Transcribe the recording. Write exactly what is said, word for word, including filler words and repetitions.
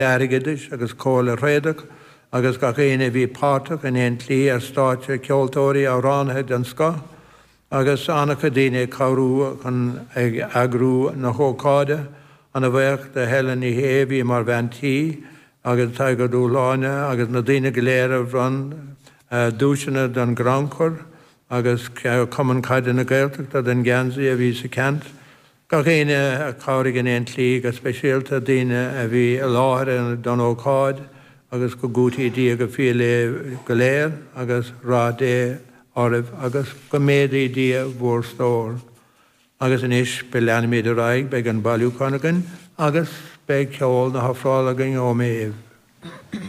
Airgidis agus cóla réideach agus ga chéine bhí pátach in éon tlí ar státe ceoltóirí á ránhead an sco agus annacha daine cabhrú chun ag agrú na hócáide an a bheith de helan i héhí mar bhaintí agus tá go dúláine agus na daine go léir bhran dúisina don granchor agus cuman caiide na Gaeltachta den Gansaí a bhí sa cant. Ga chéine a cabhraigh in éon tlí go speisialta daine a bhí a láthir don ócáid agus go gútaí go fiale go léir agus rá dé oribh agus go méadaí dia bhór stór. Agus inis be leanimid a raig be an bailú conagan agus be ceol na hafrálagan ó méh.